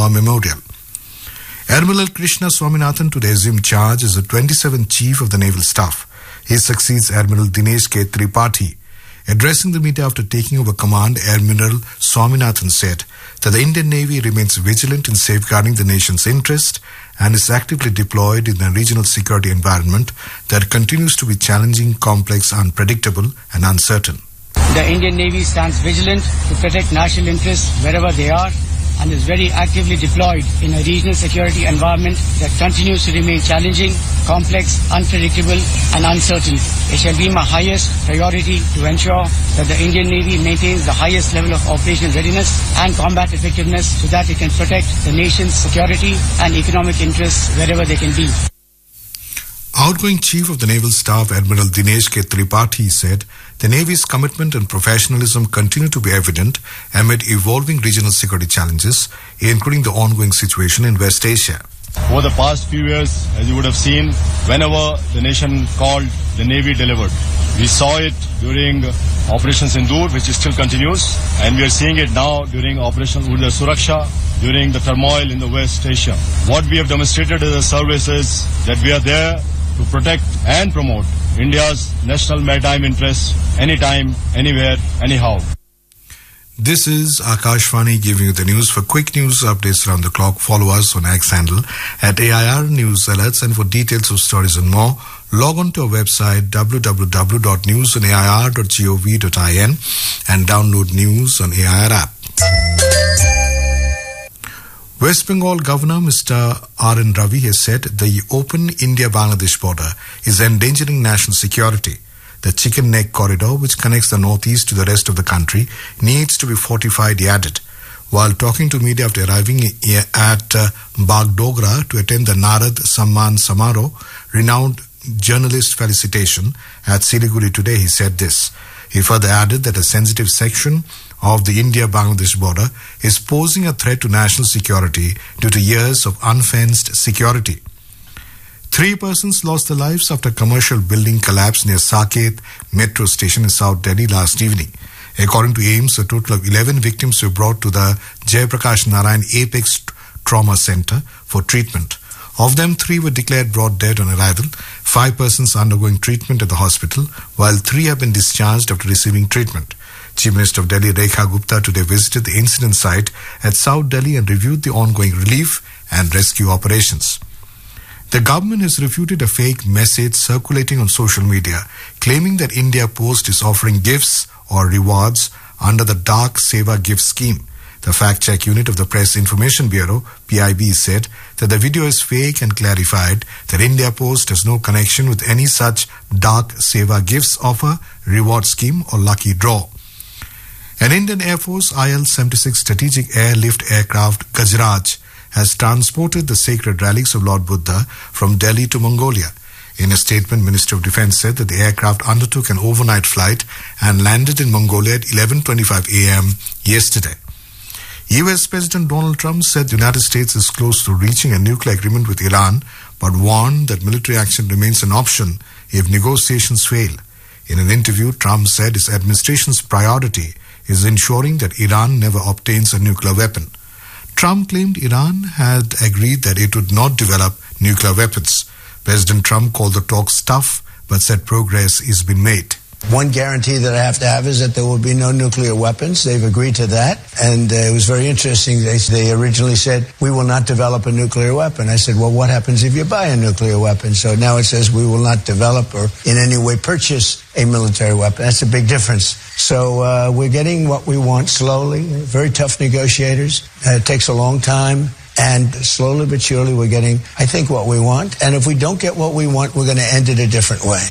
War Memorial. Admiral Krishna Swaminathan today assumed charge as the 27th Chief of the Naval Staff. He succeeds Admiral Dinesh K. Tripathi. Addressing the media after taking over command, Admiral Swaminathan said that the Indian Navy remains vigilant in safeguarding the nation's interest and is actively deployed in a regional security environment that continues to be challenging, complex, unpredictable, and uncertain. The Indian Navy stands vigilant to protect national interests wherever they are and is very actively deployed in a regional security environment that continues to remain challenging, complex, unpredictable, and uncertain. It shall be my highest priority to ensure that the Indian Navy maintains the highest level of operational readiness and combat effectiveness so that it can protect the nation's security and economic interests wherever they can be. Outgoing Chief of the Naval Staff, Admiral Dinesh K. Tripathi, said the Navy's commitment and professionalism continue to be evident amid evolving regional security challenges, including the ongoing situation in West Asia. Over the past few years, as you would have seen, whenever the nation called, the Navy delivered. We saw it during Operation Sindoor, which still continues, and we are seeing it now during Operation Urdhva Suraksha, during the turmoil in the West Asia. What we have demonstrated as a service is that we are there to protect and promote India's national maritime interests anytime, anywhere, anyhow. This is Akashvani giving you the news. For quick news updates around the clock, follow us on X handle at AIR News Alerts, and for details of stories and more, log on to our website www.newsonair.gov.in and download News on AIR app. West Bengal Governor Mr. R.N. Ravi has said the open India-Bangladesh border is endangering national security. The Chicken Neck Corridor, which connects the northeast to the rest of the country, needs to be fortified, he added. While talking to media after arriving at Bagdogra to attend the Narad Samman Samaro, renowned journalist felicitation at Siliguri today, he said this. He further added that a sensitive section of the India-Bangladesh border is posing a threat to national security due to years of unfenced security. 3 persons lost their lives after a commercial building collapsed near Saket metro station in South Delhi last evening. According to AIMS, a total of 11 victims were brought to the Jayaprakash Narayan Apex Trauma Center for treatment. Of them, 3 were declared brought dead on arrival, 5 persons undergoing treatment at the hospital, while 3 have been discharged after receiving treatment. Chief Minister of Delhi Rekha Gupta today visited the incident site at South Delhi and reviewed the ongoing relief and rescue operations. The government has refuted a fake message circulating on social media claiming that India Post is offering gifts or rewards under the Dak Seva gift scheme. The fact-check unit of the Press Information Bureau, PIB, said that the video is fake and clarified that India Post has no connection with any such Dak Seva gifts offer, reward scheme or lucky draw. An Indian Air Force IL-76 strategic airlift aircraft Gajraj has transported the sacred relics of Lord Buddha from Delhi to Mongolia. In a statement, Ministry of Defence said that the aircraft undertook an overnight flight and landed in Mongolia at 11:25 a.m. yesterday. US President Donald Trump said the United States is close to reaching a nuclear agreement with Iran, but warned that military action remains an option if negotiations fail. In an interview, Trump said his administration's priority is ensuring that Iran never obtains a nuclear weapon. Trump claimed Iran had agreed that it would not develop nuclear weapons. President Trump called the talks tough, but said progress is being made. One guarantee that I have to have is that there will be no nuclear weapons. They've agreed to that. And it was very interesting. They originally said, we will not develop a nuclear weapon. I said, well, what happens if you buy a nuclear weapon? So now it says we will not develop or in any way purchase a military weapon. That's a big difference. So we're getting what we want slowly. Very tough negotiators. It takes a long time. And slowly but surely we're getting, I think, what we want. And if we don't get what we want, we're going to end it a different way.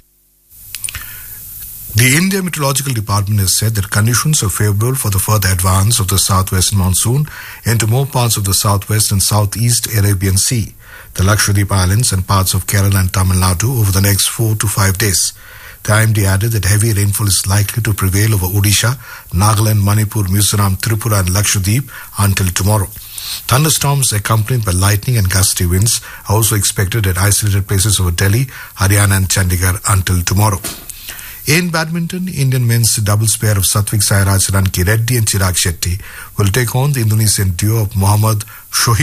The India Meteorological Department has said that conditions are favorable for the further advance of the southwest monsoon into more parts of the southwest and southeast Arabian Sea, the Lakshadweep Islands and parts of Kerala and Tamil Nadu over the next 4 to 5 days. The IMD added that heavy rainfall is likely to prevail over Odisha, Nagaland, Manipur, Mizoram, Tripura and Lakshadweep until tomorrow. Thunderstorms accompanied by lightning and gusty winds are also expected at isolated places over Delhi, Haryana and Chandigarh until tomorrow. In badminton, Indian men's doubles pair of Satvik Sairaj Ranki Reddy and Chirag Shetty will take on the Indonesian duo of Muhammad Shohib